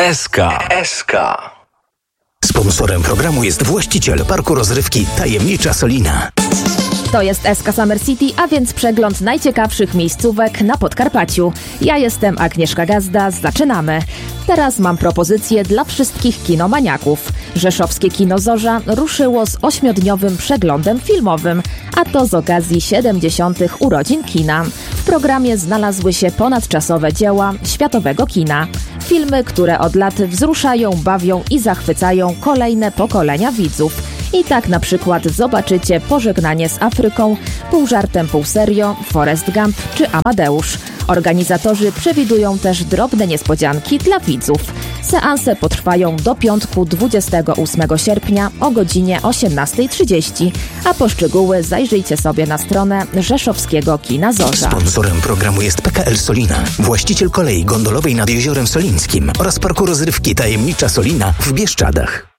SK. Sponsorem programu jest właściciel parku rozrywki Tajemnicza Solina. To jest SK Summer City, a więc przegląd najciekawszych miejscówek na Podkarpaciu. Ja jestem Agnieszka Gazda, zaczynamy. Teraz mam propozycję dla wszystkich kinomaniaków. Rzeszowskie Kino Zorza ruszyło z 8-dniowym przeglądem filmowym, a to z okazji 70. urodzin kina. W programie znalazły się ponadczasowe dzieła światowego kina. Filmy, które od lat wzruszają, bawią i zachwycają kolejne pokolenia widzów. I tak na przykład zobaczycie Pożegnanie z Afryką, pół żartem, pół serio, Forrest Gump czy Amadeusz. Organizatorzy przewidują też drobne niespodzianki dla widzów. Seanse potrwają do piątku 28 sierpnia o godzinie 18:30, a po szczegóły zajrzyjcie sobie na stronę Rzeszowskiego Kina Zorza. Sponsorem programu jest PKL Solina, właściciel kolei gondolowej nad Jeziorem Solińskim oraz parku rozrywki Tajemnicza Solina w Bieszczadach.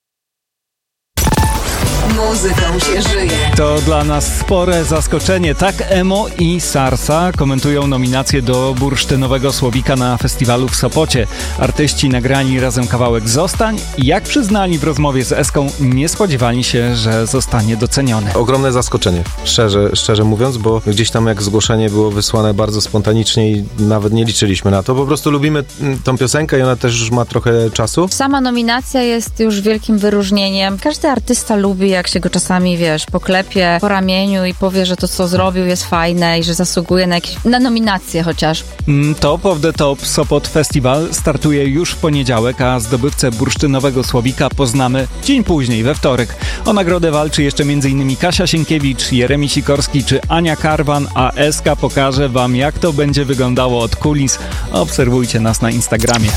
Muzyką się żyje. To dla nas spore zaskoczenie. Tak Emo i Sarsa komentują nominację do Bursztynowego Słowika na festiwalu w Sopocie. Artyści nagrani razem kawałek Zostań i jak przyznali w rozmowie z Eską, nie spodziewali się, że zostanie doceniony. Ogromne zaskoczenie, szczerze mówiąc, bo gdzieś tam jak zgłoszenie było wysłane bardzo spontanicznie i nawet nie liczyliśmy na to. Po prostu lubimy tą piosenkę i ona też już ma trochę czasu. Sama nominacja jest już wielkim wyróżnieniem. Każdy artysta lubi, jak się go czasami, poklepie po ramieniu i powie, że to, co zrobił, jest fajne i że zasługuje na nominację chociaż. Top of the Top Sopot Festival startuje już w poniedziałek, a zdobywcę Bursztynowego Słowika poznamy dzień później, we wtorek. O nagrodę walczy jeszcze m.in. Kasia Sienkiewicz, Jeremi Sikorski czy Ania Karwan, a SK pokaże wam, jak to będzie wyglądało od kulis. Obserwujcie nas na Instagramie.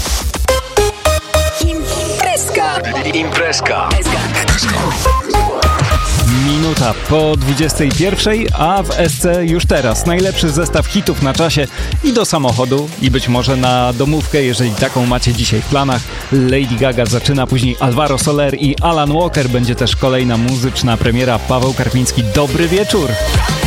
Imprezka. Minuta po 21, a w SC już teraz najlepszy zestaw hitów na czasie i do samochodu, i być może na domówkę, jeżeli taką macie dzisiaj w planach. Lady Gaga zaczyna, później Alvaro Soler i Alan Walker. Będzie też kolejna muzyczna premiera. Paweł Karpiński, dobry wieczór!